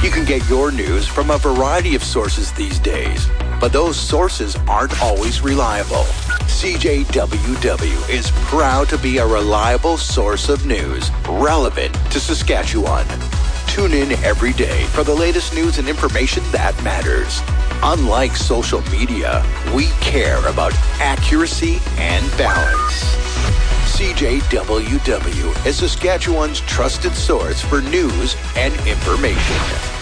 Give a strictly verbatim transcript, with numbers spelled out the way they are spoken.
You can get your news from a variety of sources these days, but those sources aren't always reliable. C J W W is proud to be a reliable source of news relevant to Saskatchewan. Tune in every day for the latest news and information that matters. Unlike social media, we care about accuracy and balance. C J W W is Saskatchewan's trusted source for news and information.